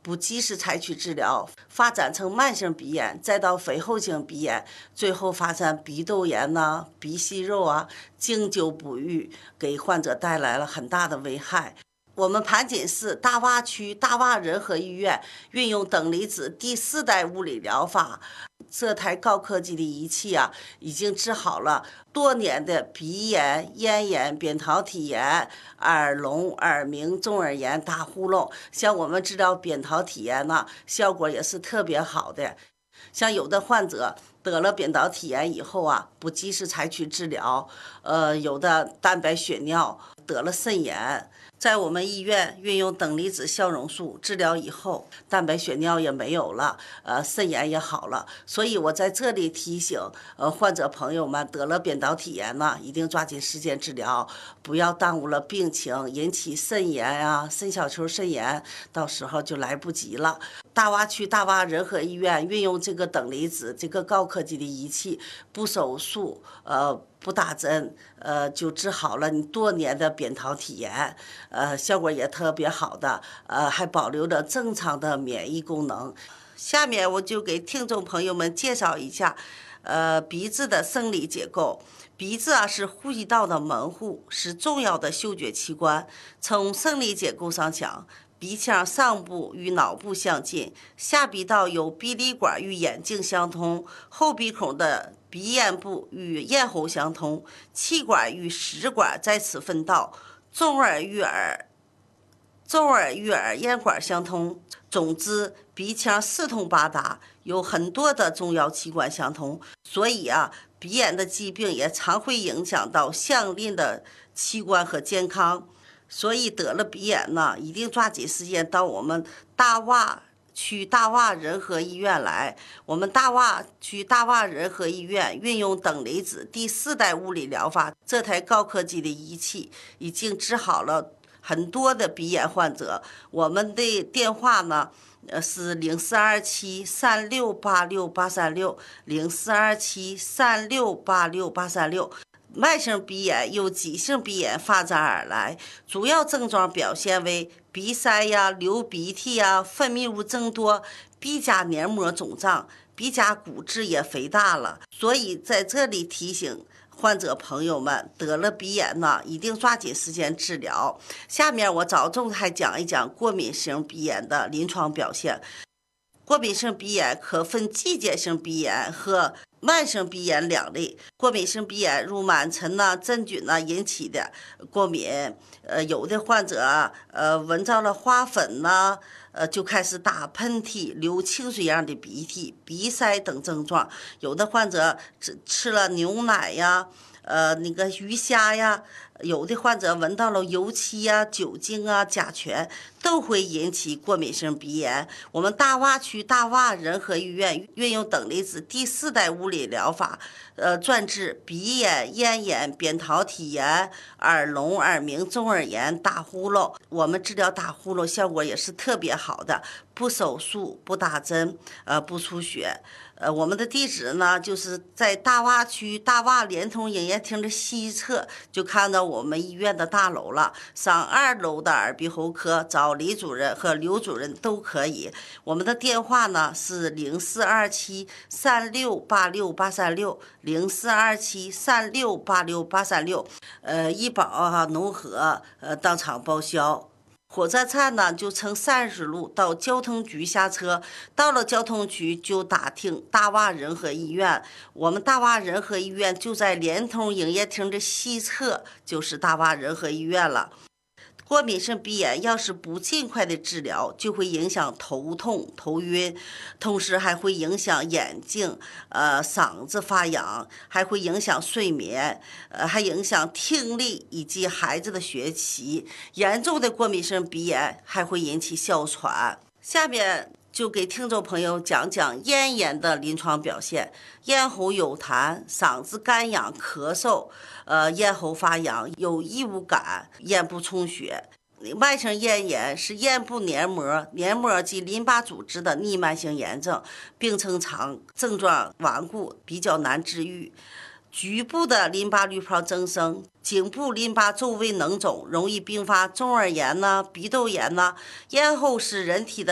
不及时采取治疗，发展成慢性鼻炎，再到非后性鼻炎，最后发展鼻窦炎呐、鼻息肉啊，经久不愈，给患者带来了很大的危害。我们盘锦市大洼区大洼仁和医院运用等离子第4代物理疗法，这台高科技的仪器啊，已经治好了多年的鼻炎、咽炎、扁桃体炎、耳聋、耳鸣、中耳炎、打呼噜。像我们治疗扁桃体炎呢，效果也是特别好的。像有的患者得了扁桃体炎以后啊，不及时采取治疗，有的蛋白血尿，得了肾炎。在我们医院运用等离子消融术治疗以后，蛋白血尿也没有了，肾炎也好了。所以我在这里提醒患者朋友们，得了扁桃体炎呢，一定抓紧时间治疗，不要耽误了病情，引起肾炎啊、肾小球肾炎，到时候就来不及了。大洼区大洼仁和医院运用这个等离子这个高科技的仪器，不手术，不打针，就治好了你多年的扁桃体炎，效果也特别好的，还保留着正常的免疫功能。下面我就给听众朋友们介绍一下，鼻子的生理结构。鼻子啊是呼吸道的门户，是重要的嗅觉器官。从生理结构上讲，鼻腔上部与脑部相近，下鼻道有鼻lid管与眼睛相通，后鼻孔的鼻咽部与咽喉相通，气管与食管在此分道，中耳与耳咽管相通。总之，鼻腔四通八达，有很多的重要器官相通，所以啊，鼻炎的疾病也常会影响到相邻的器官和健康。所以得了鼻炎呢，一定抓紧时间到我们大洼区大洼仁和医院来。我们大洼区大洼仁和医院运用等离子第4代物理疗法，这台高科技的仪器已经治好了很多的鼻炎患者。我们的电话呢，是0427368636，042736868636。慢性鼻炎由急性鼻炎发展而来，主要症状表现为鼻塞呀、流鼻涕呀、分泌物增多、鼻甲黏膜肿胀、鼻甲骨质也肥大了。所以在这里提醒患者朋友们，得了鼻炎呢，一定抓紧时间治疗。下面我着重还讲一讲过敏性鼻炎的临床表现。过敏性鼻炎可分季节性鼻炎和慢性鼻炎2类。过敏性鼻炎如螨尘呐、真菌呐引起的过敏，有的患者闻到了花粉呐，就开始打喷嚏、流清水样的鼻涕、鼻塞等症状。有的患者吃了牛奶呀、那个鱼虾呀，有的患者闻到了油漆呀、酒精啊、甲醛，都会引起过敏性鼻炎。我们大洼区大洼仁和医院运用等离子第4代物理疗法，专治鼻炎、咽炎、扁桃体炎、耳聋、耳鸣、中耳炎、打呼噜。我们治疗打呼噜效果也是特别好的，不手术、不打针，不出血。我们的地址呢，就是在大洼区大洼联通营业厅的西侧，就看到我们医院的大楼了。上2楼的耳鼻喉科找李主任和刘主任都可以。我们的电话呢是0427368686，0427368686，医保啊、农合当场报销。火车站呢就乘30路到交通局下车，到了交通局就打听大洼仁和医院。我们大洼仁和医院就在联通营业厅的西侧，就是大洼仁和医院了。过敏性鼻炎要是不尽快的治疗，就会影响头痛、头晕，同时还会影响眼睛、嗓子发痒，还会影响睡眠，还影响听力以及孩子的学习。严重的过敏性鼻炎还会引起哮喘。下面就给听众朋友讲讲咽炎的临床表现。咽喉有痰，嗓子干痒、咳嗽，咽喉发痒，有异物感，咽部充血。慢性咽炎是咽部黏膜及淋巴组织的逆慢性炎症，病程长，症状顽固，比较难治愈。局部的淋巴滤泡增生，颈部淋巴周围脓肿，容易并发中耳炎呐、鼻窦炎呐。咽后是人体的